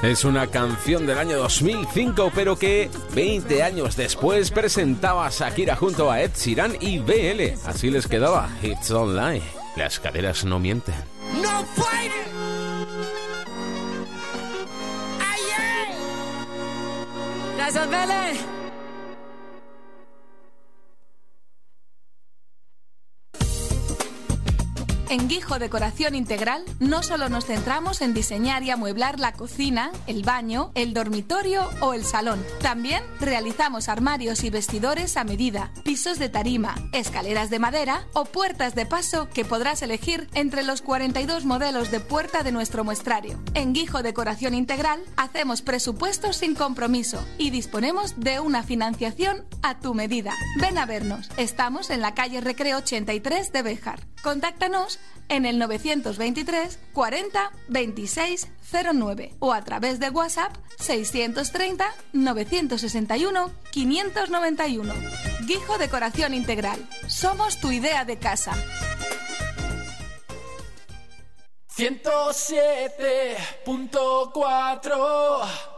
Es una canción del año 2005, pero que 20 años después presentaba a Shakira junto a Ed Sheeran y BL. Así les quedaba, Hips Don't Lie. Las caderas no mienten. No fighting. Gracias, BL. En Guijo Decoración Integral no solo nos centramos en diseñar y amueblar la cocina, el baño, el dormitorio o el salón. También realizamos armarios y vestidores a medida, pisos de tarima, escaleras de madera o puertas de paso que podrás elegir entre los 42 modelos de puerta de nuestro muestrario. En Guijo Decoración Integral hacemos presupuestos sin compromiso y disponemos de una financiación a tu medida. Ven a vernos. Estamos en la calle Recreo 83 de Béjar. Contáctanos en el 923 40 26 09 o a través de WhatsApp 630 961 591. Guijo Decoración Integral. Somos tu idea de casa. 107.4